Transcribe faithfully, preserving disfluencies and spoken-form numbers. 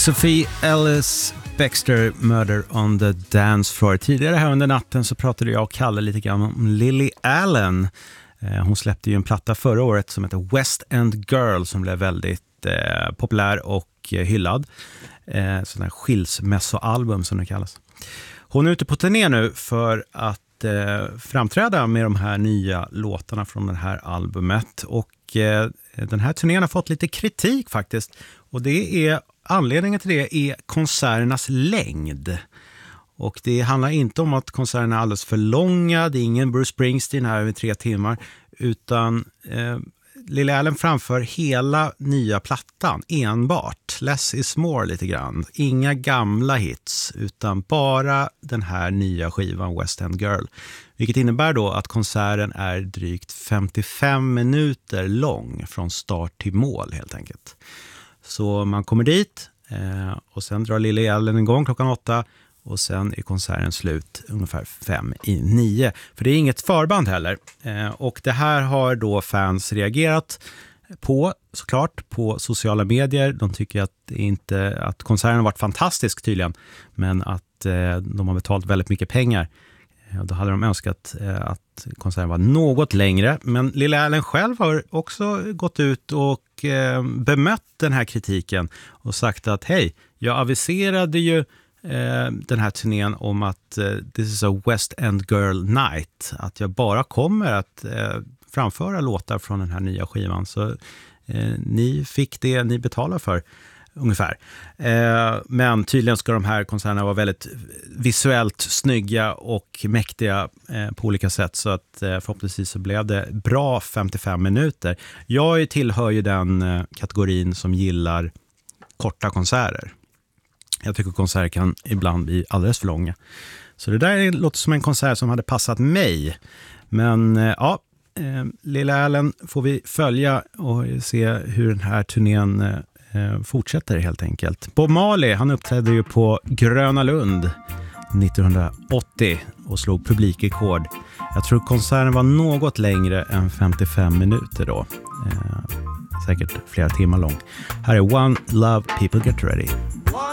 Sophie Ellis Bextor, Murder on the Dance Floor. Tidigare här under natten så pratade jag och Kalle lite grann om Lily Allen. Hon släppte ju en platta förra året som heter West End Girl som blev väldigt eh, populär och hyllad. Eh, sån här skilsmässoalbum som det kallas. Hon är ute på turné nu för att eh, framträda med de här nya låtarna från det här albumet. Och eh, den här turnén har fått lite kritik faktiskt. Och det är, anledningen till det är konserternas längd. Och det handlar inte om att konserterna är alldeles för långa. Det är ingen Bruce Springsteen här över tre timmar. Utan eh, Lily Allen framför hela nya plattan enbart. Less is more lite grann. Inga gamla hits utan bara den här nya skivan West End Girl. Vilket innebär då att konserten är drygt femtiofem minuter lång från start till mål helt enkelt. Så man kommer dit eh, och sen drar Lily Allen igång klockan åtta. Och sen är konserten slut ungefär fem i nio. För det är inget förband heller. Eh, och det här har då fans reagerat på, såklart, på sociala medier. De tycker att, det inte, att konserten har varit fantastisk tydligen. Men att eh, de har betalat väldigt mycket pengar. Eh, då hade de önskat eh, att konserten var något längre. Men Lily Allen själv har också gått ut och eh, bemött den här kritiken. Och sagt att hej, jag aviserade ju den här turnén om att uh, this is a West End Girl night, att jag bara kommer att uh, framföra låtar från den här nya skivan, så uh, ni fick det ni betalar för ungefär. Uh, men tydligen ska de här konserterna vara väldigt visuellt snygga och mäktiga uh, på olika sätt, så att uh, förhoppningsvis så blev det bra femtiofem minuter. Jag tillhör ju den uh, kategorin som gillar korta konserter. Jag tycker konserter kan ibland bli alldeles för långa. Så det där låter som en konsert som hade passat mig. Men ja, eh, Lily Allen får vi följa och se hur den här turnén eh, fortsätter helt enkelt. Bob Marley, han uppträdde ju på Gröna Lund nittonhundraåttio och slog publikrekord. Jag tror konserten var något längre än femtiofem minuter då. Eh, säkert flera timmar lång. Här är One Love, People Get Ready.